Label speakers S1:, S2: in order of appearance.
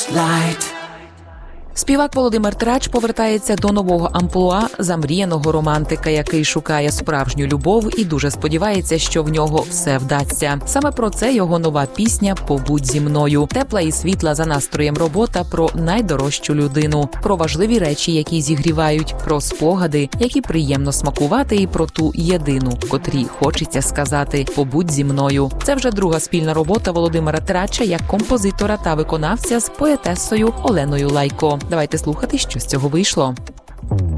S1: Flashlight.
S2: Співак Володимир Трач повертається до нового амплуа замріяного романтика, який шукає справжню любов і дуже сподівається, що в нього все вдасться. Саме про це його нова пісня «Побудь зі мною». Тепла і світла за настроєм робота про найдорожчу людину, про важливі речі, які зігрівають, про спогади, які приємно смакувати, і про ту єдину, котрій хочеться сказати «Побудь зі мною». Це вже друга спільна робота Володимира Трача як композитора та виконавця з поетесою Оленою Лайко. Давайте слухати, що з цього вийшло.